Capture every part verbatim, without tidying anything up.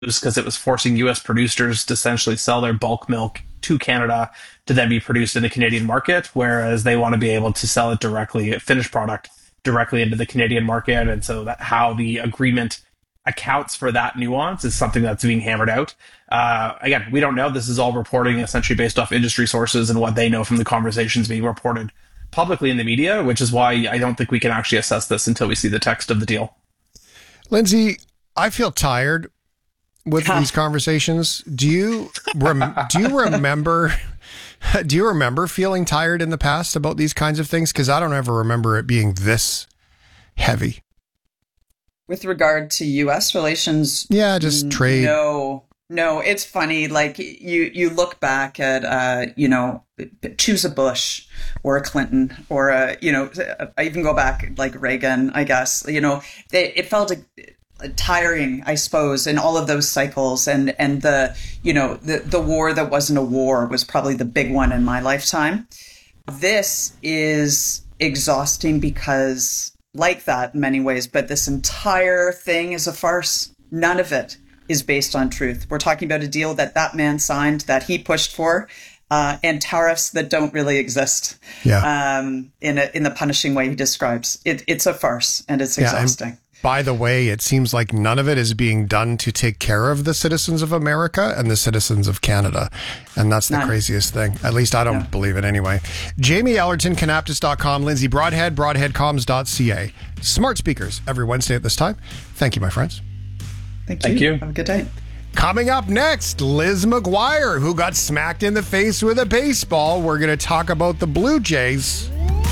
because it was forcing U S producers to essentially sell their bulk milk to Canada to then be produced in the Canadian market, whereas they want to be able to sell it directly, finished product directly into the Canadian market. And so that how the agreement accounts for that nuance is something that's being hammered out. Uh, again, we don't know. This is all reporting essentially based off industry sources and what they know from the conversations being reported publicly in the media, which is why I don't think we can actually assess this until we see the text of the deal. Lindsay, I feel tired with these conversations. Do you rem- do you remember do you remember feeling tired in the past about these kinds of things? Because I don't ever remember it being this heavy. With regard to U S relations, yeah, just trade. No, no, it's funny. Like you, you look back at, uh, you know, choose a Bush or a Clinton or a, you know, I even go back like Reagan. I guess you know, they, it felt a, tiring, I suppose, in all of those cycles, and and the you know the the war that wasn't a war was probably the big one in my lifetime. This is exhausting because, like that in many ways, but this entire thing is a farce. None of it is based on truth. We're talking about a deal that that man signed, that he pushed for, uh, and tariffs that don't really exist. Yeah. Um, in a, in the punishing way he describes it, it's a farce, and it's exhausting. Yeah, by the way, it seems like none of it is being done to take care of the citizens of America and the citizens of Canada. And that's the None. craziest thing. At least I don't no. believe it anyway. Jamie Ellerton, Canaptus dot com, Lindsay Broadhead, broadhead comms dot c a. Smart speakers every Wednesday at this time. Thank you, my friends. Thank you. Thank you. Have a good day. Coming up next, Liz McGuire, who got smacked in the face with a baseball. We're going to talk about the Blue Jays.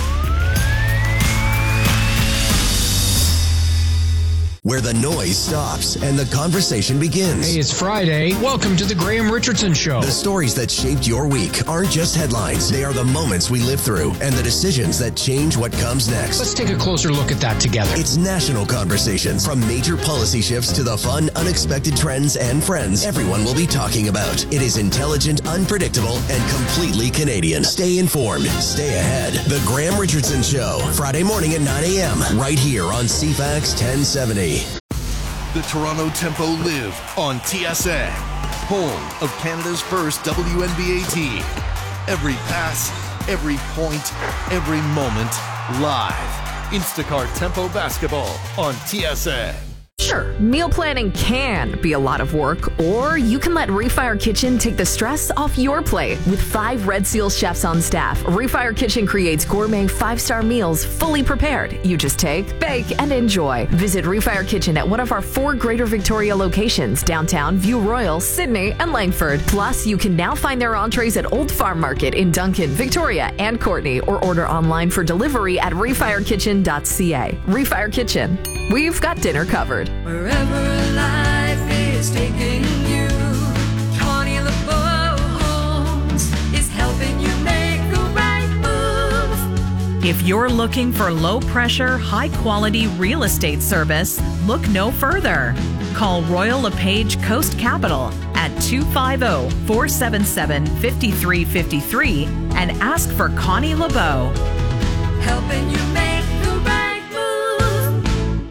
Where the noise stops and the conversation begins. Hey, it's Friday. Welcome to the Graham Richardson Show. The stories that shaped your week aren't just headlines. They are the moments we live through and the decisions that change what comes next. Let's take a closer look at that together. It's national conversations. From major policy shifts to the fun, unexpected trends and friends everyone will be talking about. It is intelligent, unpredictable, and completely Canadian. Stay informed. Stay ahead. The Graham Richardson Show. Friday morning at nine a.m. right here on C FAX ten seventy. The Toronto Tempo live on T S N, home of Canada's first W N B A team. Every pass, every point, every moment, live. Instacart Tempo Basketball on T S N. Sure, meal planning can be a lot of work, or you can let Refire Kitchen take the stress off your plate. With five Red Seal chefs on staff, Refire Kitchen creates gourmet five-star meals fully prepared. You just take, bake, and enjoy. Visit Refire Kitchen at one of our four Greater Victoria locations, downtown, View Royal, Sydney, and Langford. Plus, you can now find their entrees at Old Farm Market in Duncan, Victoria, and Courtenay, or order online for delivery at refire kitchen dot c a. Refire Kitchen. We've got dinner covered. Wherever life is taking you, Connie LeBeau Homes is helping you make the right move. If you're looking for low-pressure, high-quality real estate service, look no further. Call Royal LePage Coast Capital at two five zero, four seven seven, five three five three and ask for Connie LeBeau. Helping you make the right move.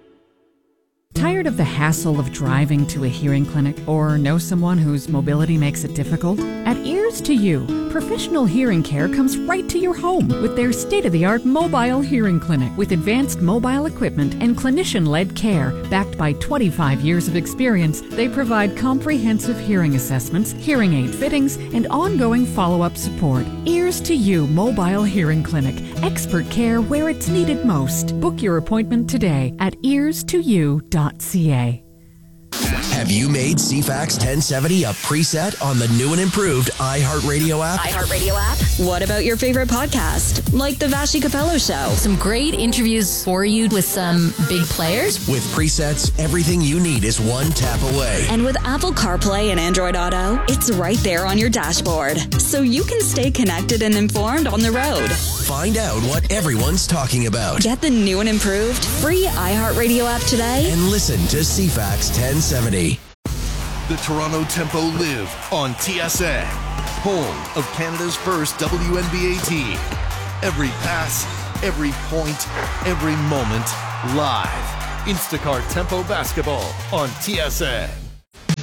Tired of the hassle of driving to a hearing clinic, or know someone whose mobility makes it difficult? At Ears to You, professional hearing care comes right to your home with their state-of-the-art mobile hearing clinic. With advanced mobile equipment and clinician-led care, backed by twenty-five years of experience, they provide comprehensive hearing assessments, hearing aid fittings, and ongoing follow-up support. Ears to You Mobile Hearing Clinic. Expert care where it's needed most. Book your appointment today at ears to you dot c a. Have you made C FAX ten seventy a preset on the new and improved iHeartRadio app? iHeartRadio app? What about your favorite podcast? Like The Vashi Capello Show? Some great interviews for you with some big players. With presets, everything you need is one tap away. And with Apple CarPlay and Android Auto, it's right there on your dashboard. So you can stay connected and informed on the road. Find out what everyone's talking about. Get the new and improved free iHeartRadio app today. And listen to C FAX ten seventy. The Toronto Tempo live on T S N, home of Canada's first W N B A team. Every pass, every point, every moment, live. Instacart Tempo Basketball on T S N.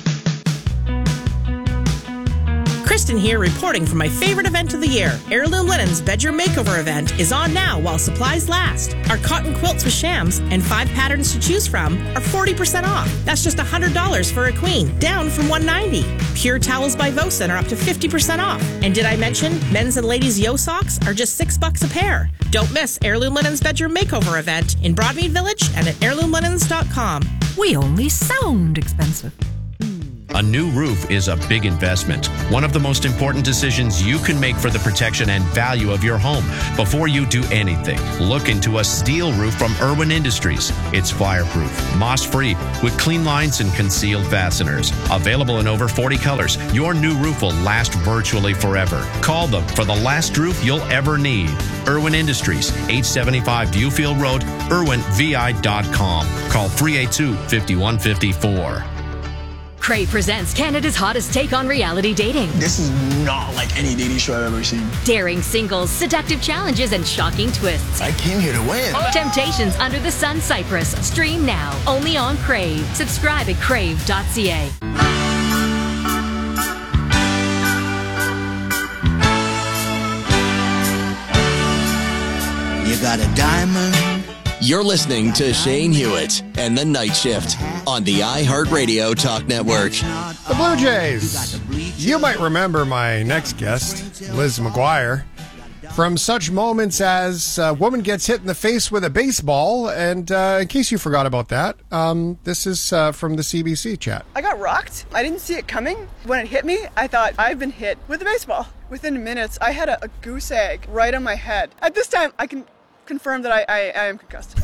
Kristen here, reporting from my favorite event of the year. Heirloom Linen's Bedroom Makeover event is on now while supplies last. Our cotton quilts with shams and five patterns to choose from are forty percent off. That's just one hundred dollars for a queen, down from one hundred ninety dollars. Pure towels by Vosen are up to fifty percent off. And did I mention men's and ladies' yo socks are just six bucks a pair? Don't miss Heirloom Linen's Bedroom Makeover event in Broadmead Village and at heirloom linens dot com. We only sound expensive. A new roof is a big investment. One of the most important decisions you can make for the protection and value of your home. Before you do anything, look into a steel roof from Irwin Industries. It's fireproof, moss-free, with clean lines and concealed fasteners. Available in over forty colors, your new roof will last virtually forever. Call them for the last roof you'll ever need. Irwin Industries, eight seventy-five Viewfield Road, irwin v i dot com. Call three eight two, five one five four. Crave presents Canada's hottest take on reality dating. This is not like any dating show I've ever seen. Daring singles, seductive challenges, and shocking twists. I came here to win. Temptations Under the Sun Cyprus. Stream now, only on Crave. Subscribe at crave dot c a. You got a diamond. You're listening to Shane Hewitt and The Night Shift on the iHeartRadio Talk Network. The Blue Jays. You might remember my next guest, Liz McGuire, from such moments as a woman gets hit in the face with a baseball. And uh, in case you forgot about that, um, this is uh, from the C B C chat. I got rocked. I didn't see it coming. When it hit me, I thought, I've been hit with a baseball. Within minutes, I had a, a goose egg right on my head. At this time, I can confirm that I, I, I am concussed.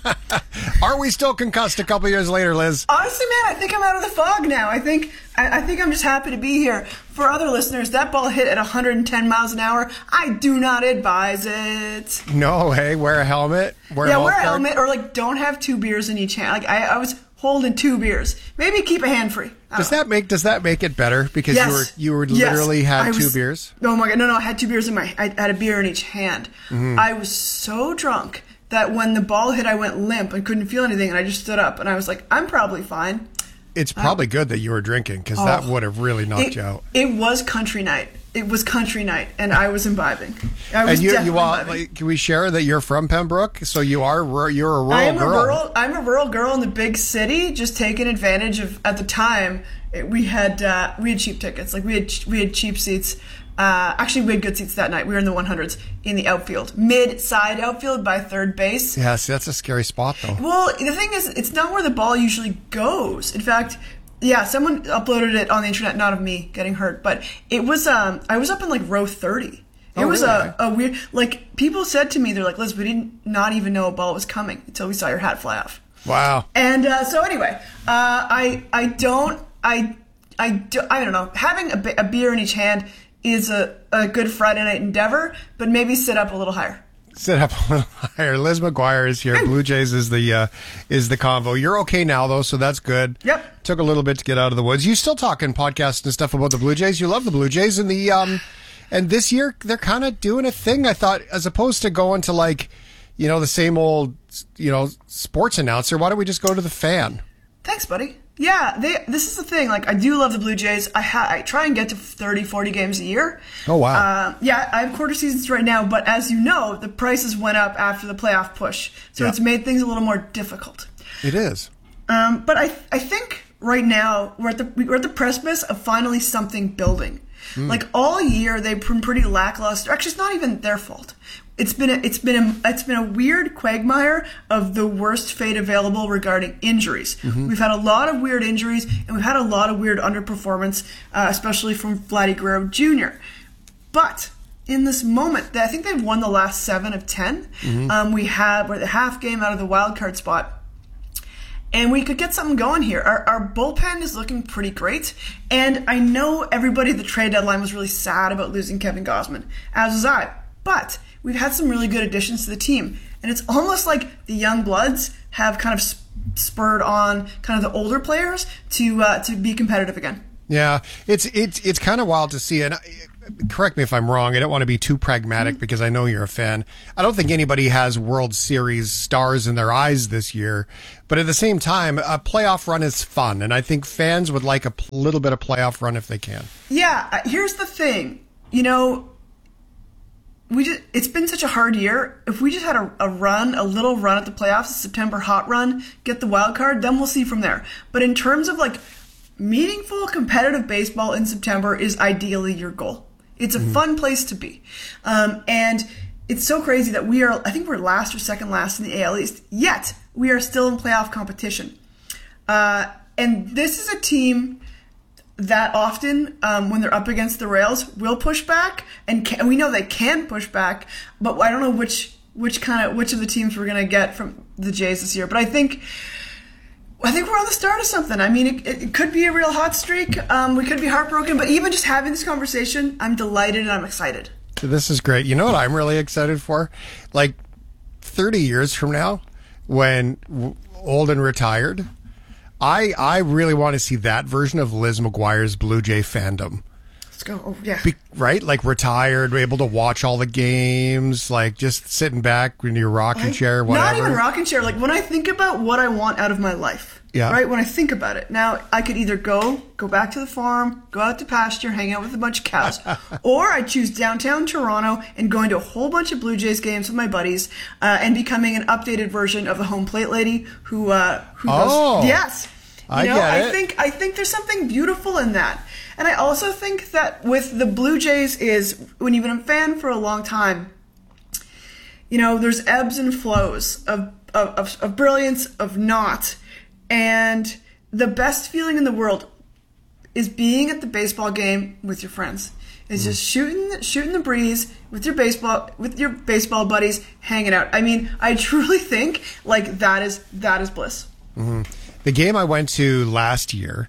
Are we still concussed a couple years later, Liz? Honestly, man, I think I'm out of the fog now. I think I, I think I'm just happy to be here. For other listeners, that ball hit at one hundred ten miles an hour. I do not advise it. No, hey, wear a helmet. Wear yeah, a wear a guard. helmet, or like don't have two beers in each hand. Like I, I was holding two beers. Maybe keep a hand free. Does that make Does that make it better because yes. you were you were yes. literally had I two was, beers? Oh my god, no, no, I had two beers in my. I had a beer in each hand. Mm-hmm. I was so drunk that when the ball hit, I went limp and couldn't feel anything, and I just stood up and I was like, I'm probably fine. It's probably good that you were drinking because oh, that would have really knocked it, you out. It was country night. It was country night, and I was imbibing. I was and you, definitely you all, imbibing. like, can we share that you're from Pembroke? So you are you're a rural I am girl. A rural, I'm a rural girl in the big city, just taking advantage of. At the time, it, we had uh, we had cheap tickets. Like we had we had cheap seats. Uh, actually, we had good seats that night. We were in the one hundreds in the outfield, mid-side outfield by third base. Yeah, see, that's a scary spot, though. Well, the thing is, it's not where the ball usually goes. In fact, yeah, someone uploaded it on the internet, not of me getting hurt, but it was. Um, I was up in like row thirty. It oh, was really? a, a weird. Like people said to me, they're like, "Liz, we didn't not even know a ball was coming until we saw your hat fly off." Wow. And uh, so anyway, uh, I I don't I I do, I don't know. Having a, a beer in each hand is a, a good Friday night endeavor, but maybe sit up a little higher. Sit up a little higher. Liz McGuire is here. Blue Jays is the uh, is the convo. You're okay now though, so that's good. Yep. Took a little bit to get out of the woods. You still talking podcasts and stuff about the Blue Jays? You love the Blue Jays, and the um, and this year they're kind of doing a thing. I thought, as opposed to going to like, you know, the same old, you know, sports announcer. Why don't we just go to the Fan? Thanks, buddy. Yeah, they, this is the thing. Like, I do love the Blue Jays. I, ha- I try and get to thirty, forty games a year. Oh, wow. Uh, yeah, I have quarter seasons right now, but as you know, the prices went up after the playoff push. So yeah. It's made things a little more difficult. It is. Um, but I I think right now we're at the we're at the precipice of finally something building. Mm. Like, all year they've been pretty lackluster. Actually, it's not even their fault. It's been a, it's been a, it's been a weird quagmire of the worst fate available regarding injuries. Mm-hmm. We've had a lot of weird injuries, and we've had a lot of weird underperformance, uh, especially from Vladdy Guerrero Junior But in this moment, I think they've won the last seven of ten. Mm-hmm. Um, we have we're the half game out of the wild card spot. And we could get something going here. Our, our bullpen is looking pretty great. And I know everybody at the trade deadline was really sad about losing Kevin Gausman, as was I. But we've had some really good additions to the team. And it's almost like the young bloods have kind of spurred on kind of the older players to uh, to be competitive again. Yeah, it's it's it's kind of wild to see. And correct me if I'm wrong. I don't want to be too pragmatic mm-hmm. because I know you're a fan. I don't think anybody has World Series stars in their eyes this year. But at the same time, a playoff run is fun. And I think fans would like a p- little bit of playoff run if they can. Yeah, here's the thing. You know, we just, it's been such a hard year. If we just had a, a run, a little run at the playoffs, a September hot run, get the wild card, then we'll see from there. But in terms of like meaningful competitive baseball in September is ideally your goal. It's a mm-hmm. fun place to be. Um, and it's so crazy that we are, I think we're last or second last in the A L East, yet we are still in playoff competition. Uh, and this is a team that often, um, when they're up against the rails, will push back, and can, we know they can push back, but I don't know which which kind of which of the teams we're going to get from the Jays this year. But I think I think we're on the start of something. I mean, it, it could be a real hot streak. Um, we could be heartbroken, but even just having this conversation, I'm delighted and I'm excited. This is great. You know what I'm really excited for? Like thirty years from now, when Olden retired, I I really want to see that version of Liz McGuire's Blue Jay fandom. Let's go. Oh, yeah. Be, right? Like retired, able to watch all the games, like just sitting back in your rocking I, chair, whatever. Not even rocking chair. Like when I think about what I want out of my life. Yeah. Right? When I think about it. Now, I could either go, go back to the farm, go out to pasture, hang out with a bunch of cows, or I choose downtown Toronto and going to a whole bunch of Blue Jays games with my buddies uh, and becoming an updated version of the home plate lady who, uh, who oh, goes, yes. You I know, get I it. think I think there's something beautiful in that. And I also think that with the Blue Jays is, when you've been a fan for a long time, you know, there's ebbs and flows of of, of, of brilliance, of not. And the best feeling in the world is being at the baseball game with your friends. It's just shooting shooting the breeze with your baseball with your baseball buddies, hanging out. I mean, I truly think like that is that is bliss. Mm-hmm. The game I went to last year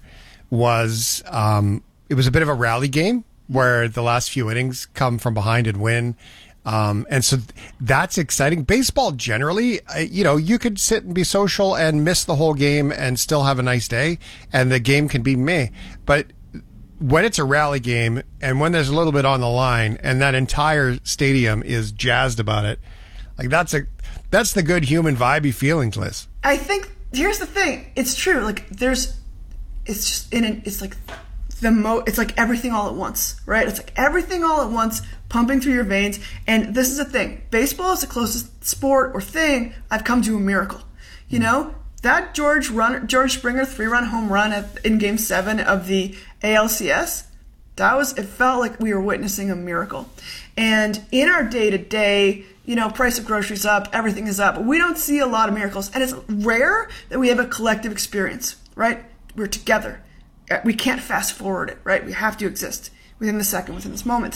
was um, it was a bit of a rally game where the last few innings come from behind and win. Um, and so that's exciting. Baseball generally, uh, you know, you could sit and be social and miss the whole game and still have a nice day, and the game can be meh. But when it's a rally game and when there's a little bit on the line and that entire stadium is jazzed about it, like that's a that's the good human vibey feelings, Liz. I think here's the thing. It's true. Like there's, it's just in an, it's like the mo. It's like everything all at once, right? It's like everything all at once, pumping through your veins. And this is the thing. Baseball is the closest sport or thing I've come to a miracle. You know, that George run, George Springer three-run home run at, in Game Seven of the A L C S. That was. It felt like we were witnessing a miracle. And in our day-to-day, you know, price of groceries up, everything is up. We don't see a lot of miracles, and it's rare that we have a collective experience. Right? We're together. We can't fast forward it. Right? We have to exist within the second, within this moment.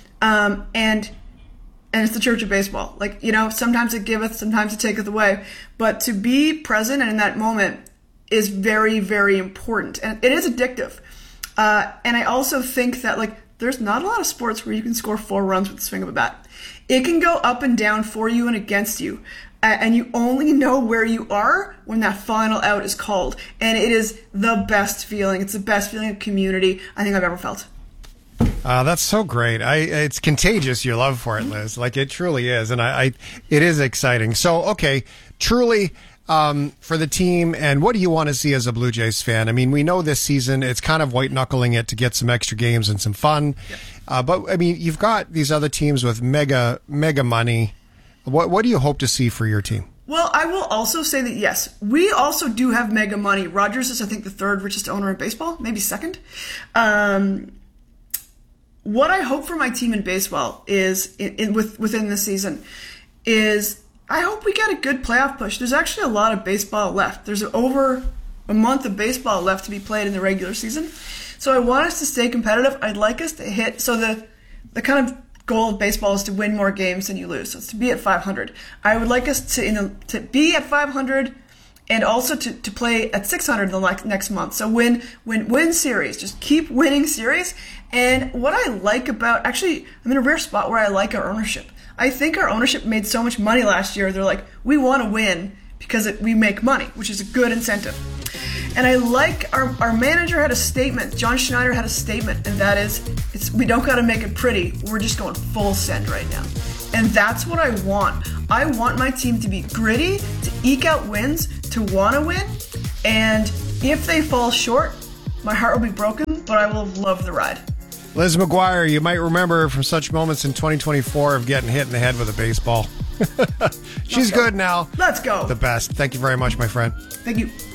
Um, and and it's the church of baseball. Like, you know, sometimes it giveth, sometimes it taketh away. But to be present and in that moment is very, very important. And it is addictive. Uh, and I also think that, like, there's not a lot of sports where you can score four runs with the swing of a bat. It can go up and down for you and against you. Uh, and you only know where you are when that final out is called. And it is the best feeling. It's the best feeling of community I think I've ever felt. Uh, that's so great. I, it's contagious, your love for it, Liz. Like, it truly is. And I, I it is exciting. So, okay, truly, um, for the team, and what do you want to see as a Blue Jays fan? I mean, we know this season it's kind of white-knuckling it to get some extra games and some fun. Yep. Uh, but, I mean, you've got these other teams with mega, mega money. What, what do you hope to see for your team? Well, I will also say that, yes, we also do have mega money. Rogers is, I think, the third richest owner in baseball, maybe second. Um... What I hope for my team in baseball is, in, in with, within this season, is I hope we get a good playoff push. There's actually a lot of baseball left. There's over a month of baseball left to be played in the regular season. So I want us to stay competitive. I'd like us to hit, so the the kind of goal of baseball is to win more games than you lose. So it's to be at five hundred. I would like us to in the, to be at five hundred and also to, to play at six hundred the next, next month. So win, win, win series. Just keep winning series. And what I like about, actually, I'm in a rare spot where I like our ownership. I think our ownership made so much money last year. They're like, we want to win because it, we make money, which is a good incentive. And I like our, our manager had a statement. John Schneider had a statement, and that is, it's we don't got to make it pretty. We're just going full send right now. And that's what I want. I want my team to be gritty, to eke out wins, to want to win. And if they fall short, my heart will be broken, but I will love the ride. Liz McGuire, you might remember from such moments in twenty twenty-four of getting hit in the head with a baseball. She's good now. Let's go. The best. Thank you very much, my friend. Thank you.